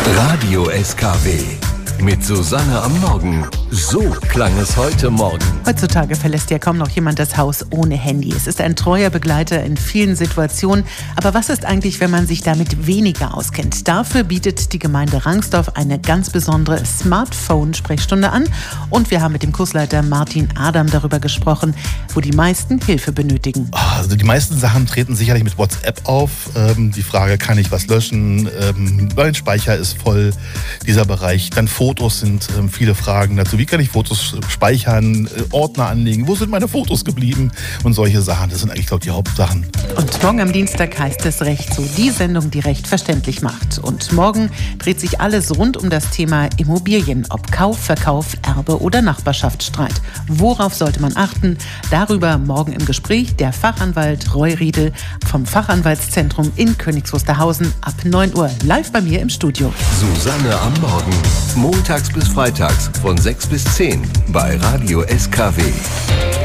Radio SKW mit Susanne am Morgen. So klang es heute Morgen. Heutzutage verlässt ja kaum noch jemand das Haus ohne Handy. Es ist ein treuer Begleiter in vielen Situationen. Aber was ist eigentlich, wenn man sich damit weniger auskennt? Dafür bietet die Gemeinde Rangsdorf eine ganz besondere Smartphone-Sprechstunde an. Und wir haben mit dem Kursleiter Martin Adam darüber gesprochen, wo die meisten Hilfe benötigen. Also die meisten Sachen treten sicherlich mit WhatsApp auf. Die Frage, kann ich was löschen? Mein Speicher ist voll, dieser Bereich. Dann Fotos sind viele Fragen dazu. Wie kann ich Fotos speichern, Ordner anlegen? Wo sind meine Fotos geblieben? Und solche Sachen, das sind eigentlich, glaube ich, die Hauptsachen. Und morgen am Dienstag heißt es Recht so, die Sendung, die Recht verständlich macht. Und morgen dreht sich alles rund um das Thema Immobilien, ob Kauf, Verkauf, Erbe oder Nachbarschaftsstreit. Worauf sollte man achten? Darüber morgen im Gespräch der Fachanwalt Roy Riedel vom Fachanwaltszentrum in Königs Wusterhausen ab 9 Uhr live bei mir im Studio. Susanne am Morgen. Montags bis freitags von 6 bis 10 bei Radio SKW.